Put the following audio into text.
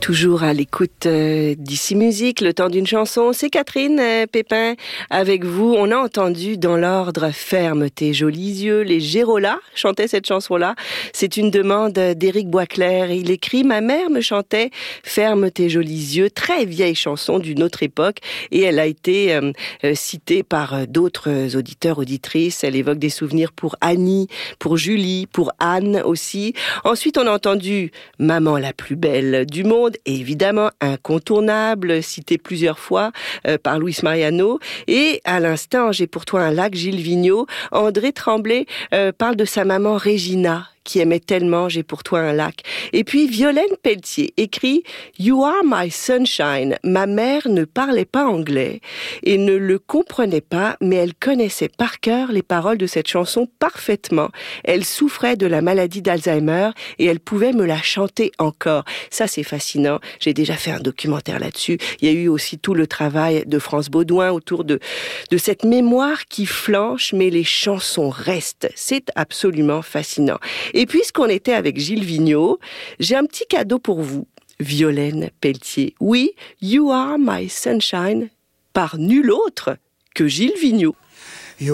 Toujours à l'écoute d'Ici Musique, le temps d'une chanson. C'est Catherine Pépin avec vous. On a entendu dans l'ordre Ferme tes jolis yeux. Les Gérolas chantaient cette chanson-là. C'est une demande d'Éric Boisclair. Il écrit: ma mère me chantait Ferme tes jolis yeux, très vieille chanson d'une autre époque, et elle a été citée par d'autres auditeurs, auditrices. Elle évoque des souvenirs pour Annie, pour Julie, pour Anne aussi. Ensuite, on a entendu Maman la plus belle du monde, évidemment incontournable, cité plusieurs fois par Luis Mariano. Et à l'instant, J'ai pour toi un lac, Gilles Vigneault. André Tremblay parle de sa maman Régina, qui aimait tellement J'ai pour toi un lac. Et puis Violaine Pelletier écrit You are my sunshine. Ma mère ne parlait pas anglais et ne le comprenait pas, mais elle connaissait par cœur les paroles de cette chanson parfaitement. Elle souffrait de la maladie d'Alzheimer et elle pouvait me la chanter encore. Ça, c'est fascinant. J'ai déjà fait un documentaire là-dessus. Il y a eu aussi tout le travail de France Baudouin autour de cette mémoire qui flanche, mais les chansons restent. C'est absolument fascinant. Et puisqu'on était avec Gilles Vigneault, j'ai un petit cadeau pour vous, Violaine Pelletier. Oui, You Are My Sunshine, par nul autre que Gilles Vigneault.